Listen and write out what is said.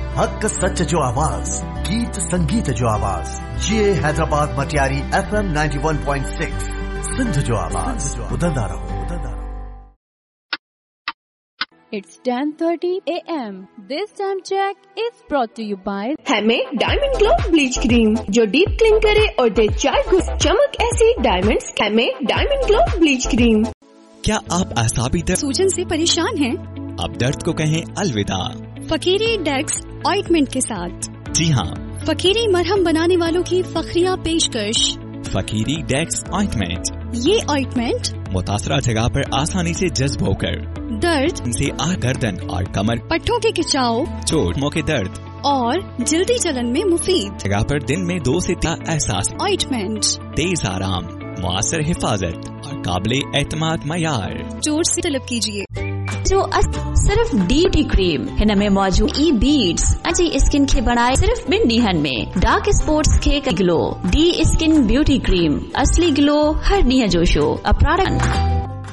हक सच जो आवाज, गीत संगीत जो आवाज, ये हैदराबाद मटियारी FM 91.6 सिंध जो आवाज, उदंदा रहो। It's 10:30 a.m. This time check is brought to you by हमें डायमंड ग्लो ब्लीच क्रीम जो डीप क्लीन करे और दे 4 गुना चमक ऐसी डायमंड्स। हमें डायमंड ग्लो ब्लीच क्रीम। क्या आप असाबी दर्द सूजन से परेशान हैं? अब दर्द को कहें अलविदा फकीरी डेक्स ऑइंटमेंट के साथ। जी हाँ, फकीरी मरहम बनाने वालों की फखरिया पेशकश फकीरी डेक्स ऑइंटमेंट। ये ऑइंटमेंट मुतासरा जगह पर आसानी से जज्ब होकर दर्द से गर्दन और कमर, पट्टों के खिंचाव, चोट, मौके दर्द और जल्दी जलन में मुफीद जगह पर दिन में 2 से 3 एहसास। ऑइंटमेंट तेज आराम, मुआसर हिफाजत और काबिल एतमाद मयार। जोर से तलब कीजिए। जो सिर्फ डी क्रीम हिन में मौजूद ई बीड्स अजी स्किन खे बनाए सिर्फ 2 ॾींहनि में। डार्क स्पॉट्स खे glow D skin beauty cream, असली ग्लो हर ॾींहं जो शो। A product